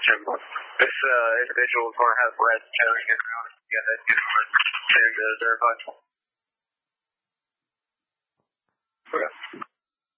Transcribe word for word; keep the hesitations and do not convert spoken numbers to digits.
This uh, individual is going to have red towing in around. Yeah, that's good. To verify.